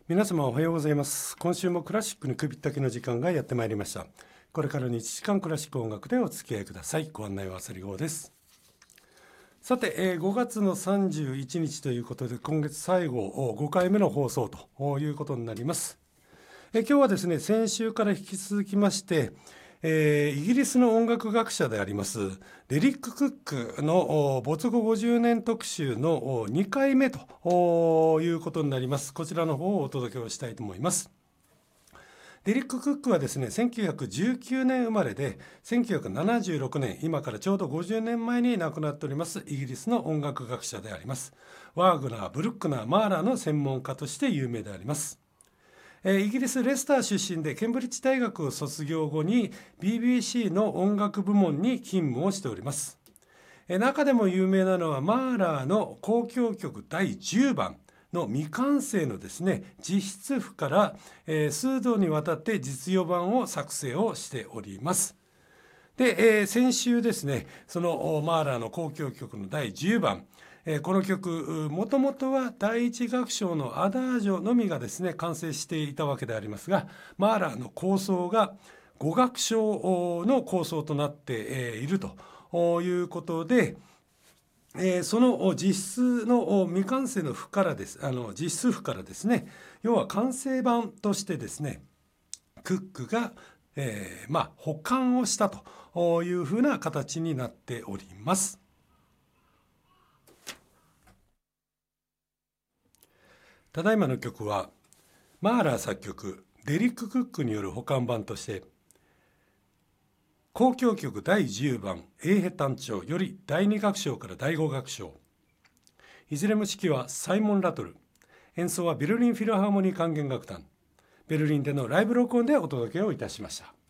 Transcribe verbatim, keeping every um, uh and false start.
皆様おはようございます。今週もクラシックに首ったけの時間がやってまいりました。これからのいちじかんクラシック音楽でお付き合いください。ご案内はさりごうです。さて、えー、ごがつのさんじゅういちにちということで、今月最後ごかいめの放送ということになります。えー、今日はですね、先週から引き続きまして、えー、イギリスの音楽学者でありますデリック・クックの没後ごじゅうねん特集のにかいめということになります。こちらの方をお届けをしたいと思います。デリック・クックはですね、せんきゅうひゃくじゅうきゅうねん生まれで、せんきゅうひゃくななじゅうろくねん、今からちょうどごじゅうねんまえに亡くなっておりますイギリスの音楽学者であります。ワーグナー、ブルックナー、マーラーの専門家として有名であります。イギリスレスター出身でケンブリッジ大学を卒業後に ビービーシー の音楽部門に勤務をしております。中でも有名なのはマーラーの交響曲だいじゅうばんの未完成のですね実質譜から、えー、数度にわたって実用版を作成をしております。で、えー、先週ですねそのマーラーの交響曲のだいじゅうばん、えー、この曲もともとはだいいち楽章のアダージョのみがですね完成していたわけでありますが、マーラーの構想がご楽章の構想となっているということで、えー、その実質の未完成の譜からですあの実質譜からですね、要は完成版としてですねクックが、えー、まあ保管をしたというふうな形になっております。ただいまの曲はマーラー作曲デリック・クックによる保管版として交響曲だいじゅうばんエーヘ単調よりだいに楽章からだいご楽章、いずれも指揮はサイモン・ラトル、演奏はベルリンフィルハーモニー管弦楽団、ベルリンでのライブ録音でお届けをいたしました。